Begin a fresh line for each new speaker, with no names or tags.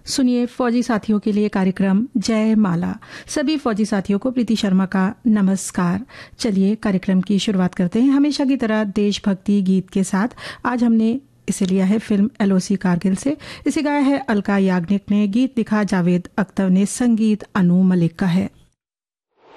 सुनिए फौजी साथियों के लिए कार्यक्रम जय माला। सभी फौजी साथियों को प्रीति शर्मा का नमस्कार। चलिए कार्यक्रम की शुरुआत करते हैं हमेशा की तरह देशभक्ति गीत के साथ। आज हमने इसे लिया है फिल्म एलओसी कारगिल से। इसे गाया है अलका याग्निक ने, गीत लिखा जावेद अख्तर ने, संगीत अनु मलिक का है।